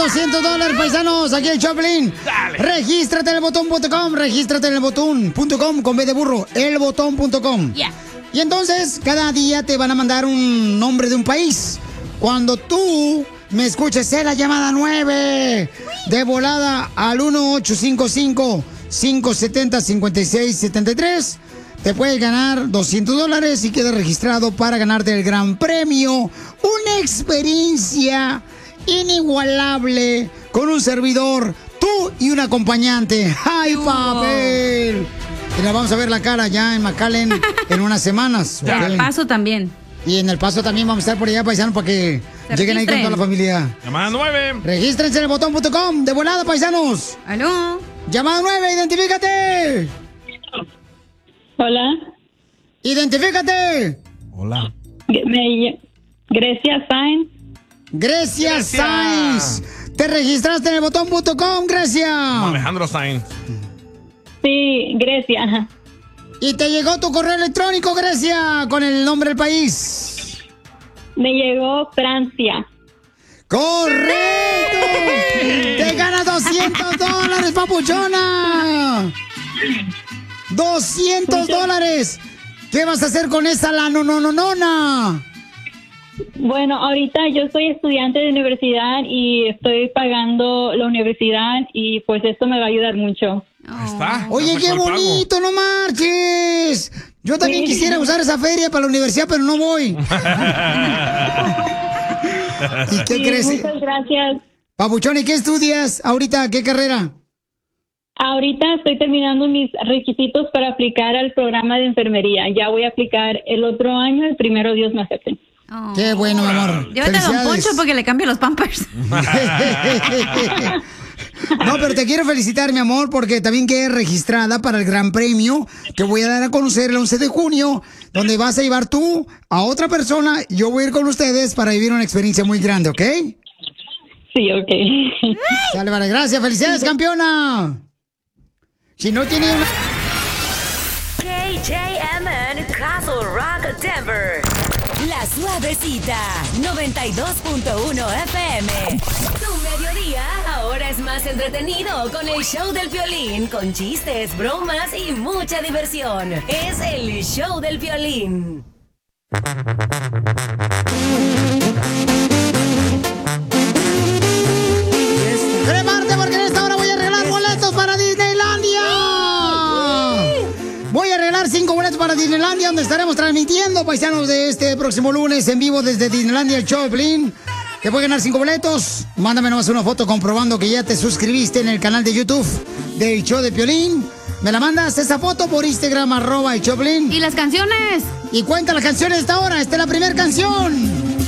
$200, paisanos, aquí el Choplin. Regístrate en elbotón.com, regístrate en elbotón.com con B de burro, elbotón.com. Yeah. Y entonces, cada día te van a mandar un nombre de un país. Cuando tú me escuches en la llamada 9, de volada al 1-855-570-5673, te puedes ganar $200 y quedas registrado para ganarte el gran premio. Una experiencia inigualable con un servidor, tú y un acompañante. ¡Ay, papel! Y la vamos a ver la cara ya en McAllen en unas semanas. En El Paso también. Y en El Paso también vamos a estar por allá, paisanos, para que lleguen ahí con toda la familia. Llamada 9. Regístrense en elbotón.com. De volada, paisanos. ¿Aló? Llamada 9, identifícate. Hola. Identifícate. Hola. Grecia Sainz. Grecia Sainz. ¿Te registraste en elbotón.com, Grecia? Alejandro Sainz. Sí, Grecia. Ajá. ¿Y te llegó tu correo electrónico, Grecia, con el nombre del país? Me llegó Francia. ¡Correcto! ¡Te ganas $200, papuchona! $200. ¿Qué vas a hacer con esa la no? Bueno, ahorita yo soy estudiante de universidad y estoy pagando la universidad y pues esto me va a ayudar mucho. Ahí está. Oye, qué bonito, no marches. Yo también quisiera usar esa feria para la universidad, pero no voy. ¿Y qué crees? Muchas gracias. Papuchón, ¿y qué estudias ahorita? ¿Qué carrera? Ahorita estoy terminando mis requisitos para aplicar al programa de enfermería. Ya voy a aplicar el otro año, el primero Dios me acepte. Oh. Qué bueno, mi amor. Llévate a Don Poncho porque le cambie los pampers. No, pero te quiero felicitar, mi amor, porque también quedé registrada para el gran premio que voy a dar a conocer el 11 de junio, donde vas a llevar tú a otra persona. Yo voy a ir con ustedes para vivir una experiencia muy grande, ¿ok? Sí, ok. Sale, vale, gracias. ¡Felicidades, campeona! Si no tiene una... KJMN Castle Rock, Denver. La Suavecita, 92.1 FM. Tu mediodía ahora es más entretenido con el show del Piolín, con chistes, bromas y mucha diversión. Es el show del Piolín. ¡Prepárate porque en esta hora voy a regalar boletos para Disneylandia! Voy a regalar 5 boletos para Disneylandia, donde estaremos transmitiendo, paisanos, de este próximo lunes en vivo desde Disneylandia, el show de Piolín. Te puedes ganar 5 boletos. Mándame nomás una foto comprobando que ya te suscribiste en el canal de YouTube del show de Piolín. Me la mandas esa foto por Instagram, @el show de Piolín. ¿Y las canciones? Y cuenta las canciones de esta hora. Esta es la primera canción.